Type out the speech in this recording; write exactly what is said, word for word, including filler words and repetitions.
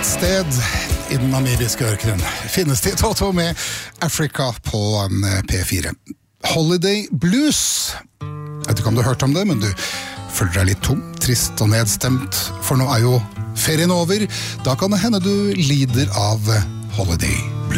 Et sted i den namibiske ørkenen finnes det Toto med Africa på P fire. Holiday Blues. Jeg vet ikke om du har hørt om det, men du føler deg litt tom, trist og nedstemt, for nå er jo ferien over. Da kan det hende du lider av holiday